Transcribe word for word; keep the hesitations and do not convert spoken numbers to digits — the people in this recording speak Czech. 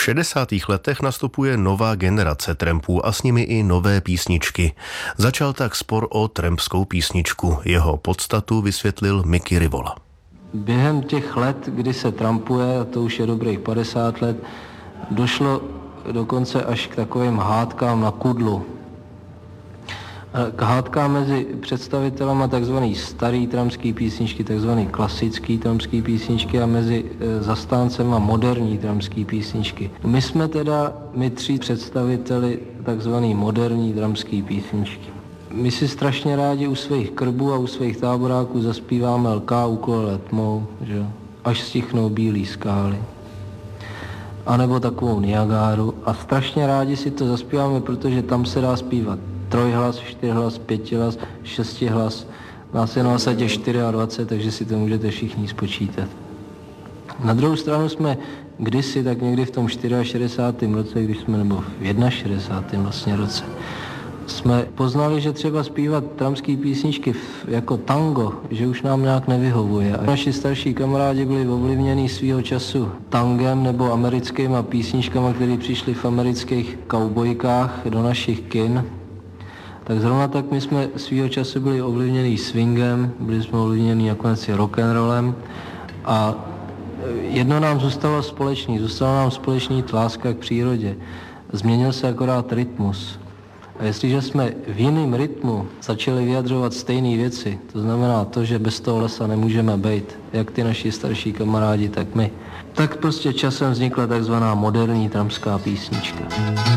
V šedesátých letech nastupuje nová generace trampů a s nimi i nové písničky. Začal tak spor o trampskou písničku. Jeho podstatu vysvětlil Mickey Rivola. Během těch let, kdy se trampuje, a to už je dobrých padesát let, došlo dokonce až k takovým hádkám na kudlu. K hádkám mezi představitelama tzv. Starý trampský písničky, tzv. Klasický trampský písničky a mezi zastáncema moderní trampský písničky. My jsme teda, my tři představiteli tzv. Moderní trampský písničky. My si strašně rádi u svých krbů a u svých táboráků zaspíváme Lká ukolele tmou, že? Až stichnou bílý skály. A nebo takovou Niagáru. A strašně rádi si to zaspíváme, protože tam se dá zpívat trojhlas, čtyřhlas, pětihlas, šestihlas. Nás je na osadě dvacet čtyři, takže si to můžete všichni spočítat. Na druhou stranu jsme kdysi, tak někdy v tom šedesátém čtvrtém roce, když jsme, nebo v šedesátém prvním vlastně roce, jsme poznali, že třeba zpívat trampský písničky jako tango, že už nám nějak nevyhovuje. A naši starší kamarádi byli ovlivněni svýho času tangem nebo americkýma písničkama, které přišly v amerických kaubojkách do našich kin. Tak zrovna tak my jsme svýho času byli ovlivněni swingem, byli jsme ovlivněni nakonec i rock'n'rollem a jedno nám zůstalo společný, zůstalo nám společný láska k přírodě. Změnil se akorát rytmus. A jestliže jsme v jiném rytmu začali vyjadřovat stejné věci, to znamená to, že bez toho lesa nemůžeme být, jak ty naši starší kamarádi, tak my, tak prostě časem vznikla takzvaná moderní trampská písnička.